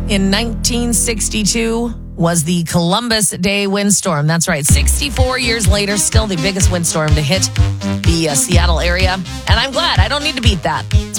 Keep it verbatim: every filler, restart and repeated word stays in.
in nineteen sixty-two was the Columbus Day windstorm. That's right. sixty-four years later, still the biggest windstorm to hit the uh, Seattle area. And I'm glad. I don't need to beat that.